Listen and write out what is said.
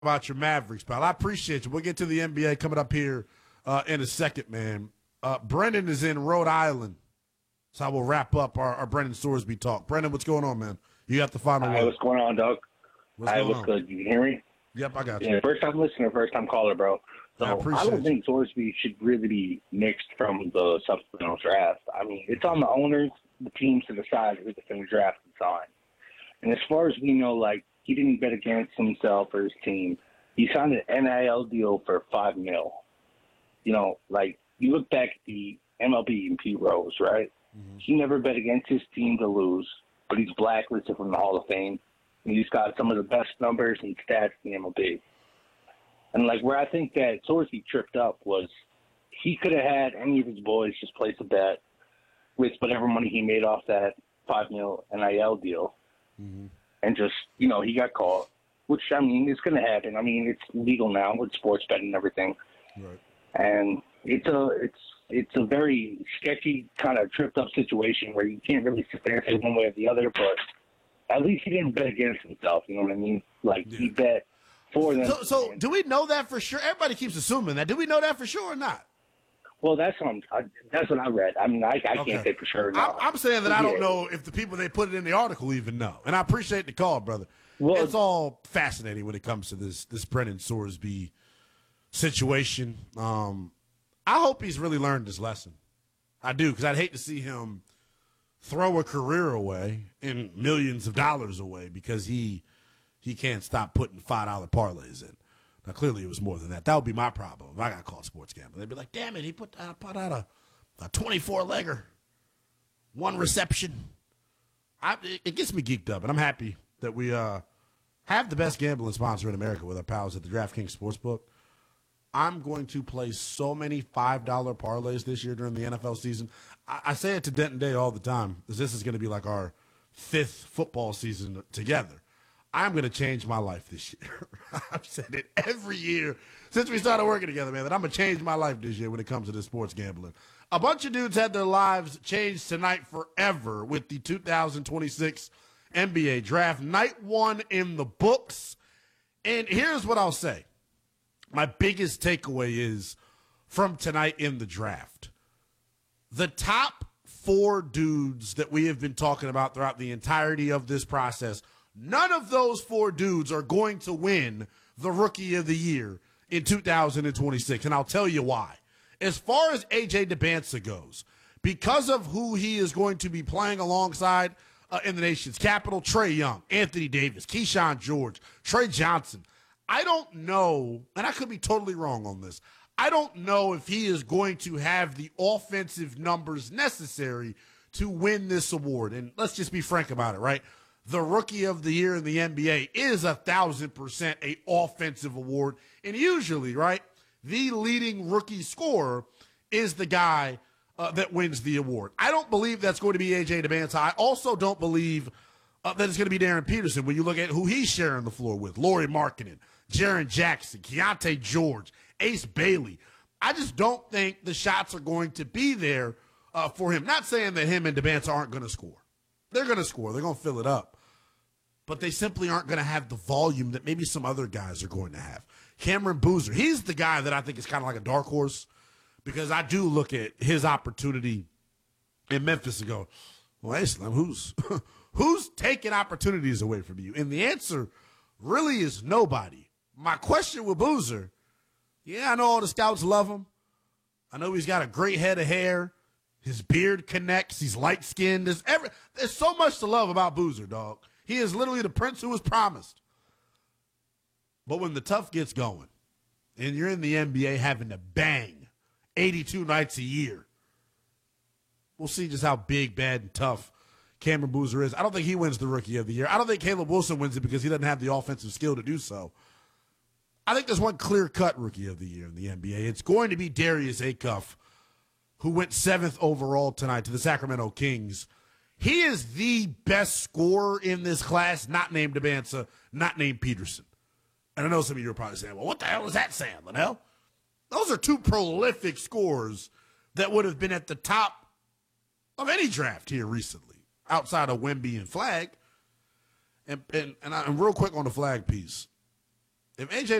about your Mavericks, pal. I appreciate you. We'll get to the NBA coming up here in a second, man. Brendan is in Rhode Island, so I will wrap up our Brendan Sorsby talk. Brendan, what's going on, man? You got the final word. Hi, what's going on, Doug? What's good? You can hear me? Yep, I got you. Yeah, first-time listener, first-time caller, bro. So I don't think Sorsby should really be mixed from the supplemental draft. I mean, it's on the owners, the teams to decide who's going to draft and sign. And as far as we know, like, he didn't bet against himself or his team. He signed an NIL deal for $5 million. You know, like, you look back at the MLB and Pete Rose, right? Mm-hmm. He never bet against his team to lose, but he's blacklisted from the Hall of Fame. And he's got some of the best numbers and stats in the MLB. And, like, where I think that Sorsby tripped up was he could have had any of his boys just place a bet with whatever money he made off that $5 million NIL deal. Mm-hmm. And just, you know, he got caught, which, I mean, it's going to happen. I mean, it's legal now with sports betting and everything. Right. And it's a very sketchy kind of tripped up situation where you can't really sit there and say one way or the other, but at least he didn't bet against himself, you know what I mean? Like, he bet for them. So do we know that for sure? Everybody keeps assuming that. Do we know that for sure or not? Well, that's what I read. I mean, I can't say for sure. No. I'm saying that I don't know if the people they put it in the article even know. And I appreciate the call, brother. Well, it's all fascinating when it comes to this Brendan Sorsby situation. I hope he's really learned his lesson. I do, because I'd hate to see him throw a career away and millions of dollars away because he can't stop putting $5 parlays in. Now, clearly it was more than that. That would be my problem if I got caught sports gambling. They'd be like, damn it, he put out a 24-legger, one reception. It gets me geeked up, and I'm happy that we have the best gambling sponsor in America with our pals at the DraftKings Sportsbook. I'm going to play so many $5 parlays this year during the NFL season. I say it to Denton Day all the time, because this is going to be like our 5th football season together. I'm going to change my life this year. I've said it every year since we started working together, man, that I'm going to change my life this year when it comes to this sports gambling. A bunch of dudes had their lives changed tonight forever with the 2026 NBA Draft. Night 1 in the books. And here's what I'll say. My biggest takeaway is from tonight in the draft. The top 4 dudes that we have been talking about throughout the entirety of this process, none of those 4 dudes are going to win the Rookie of the Year in 2026, and I'll tell you why. As far as A.J. Dybantsa goes, because of who he is going to be playing alongside in the nation's capital, Trae Young, Anthony Davis, Keyshawn George, Trey Johnson, I don't know, and I could be totally wrong on this, I don't know if he is going to have the offensive numbers necessary to win this award. And let's just be frank about it, right? The Rookie of the Year in the NBA is 1,000% a offensive award. And usually, right, the leading rookie scorer is the guy that wins the award. I don't believe that's going to be A.J. Dybantsa. I also don't believe that it's going to be Darren Peterson when you look at who he's sharing the floor with. Lauri Markkanen, Jaren Jackson, Keontae George, Ace Bailey. I just don't think the shots are going to be there for him. Not saying that him and Dybantsa aren't going to score. They're going to score. They're going to fill it up. But they simply aren't going to have the volume that maybe some other guys are going to have. Cameron Boozer, he's the guy that I think is kind of like a dark horse because I do look at his opportunity in Memphis and go, well, hey, Slim, who's taking opportunities away from you? And the answer really is nobody. My question with Boozer, yeah, I know all the scouts love him. I know he's got a great head of hair. His beard connects. He's light-skinned. There's so much to love about Boozer, dog. He is literally the prince who was promised. But when the tough gets going, and you're in the NBA having to bang 82 nights a year, we'll see just how big, bad, and tough Cameron Boozer is. I don't think he wins the Rookie of the Year. I don't think Caleb Wilson wins it because he doesn't have the offensive skill to do so. I think there's one clear-cut Rookie of the Year in the NBA. It's going to be Darius Acuff, who went 7th overall tonight to the Sacramento Kings. He is the best scorer in this class, not named Dybantsa, not named Peterson. And I know some of you are probably saying, well, what the hell is that saying, Linnell? Those are 2 prolific scorers that would have been at the top of any draft here recently, outside of Wemby and Flag. And real quick on the Flag piece. If AJ